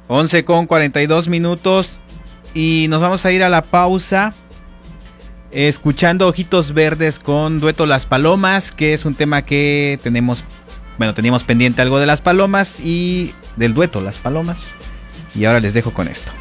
11:42 y nos vamos a ir a la pausa escuchando Ojitos Verdes con Dueto Las Palomas, que es un tema que teníamos pendiente, algo de las palomas y del dueto Las Palomas, y ahora les dejo con esto.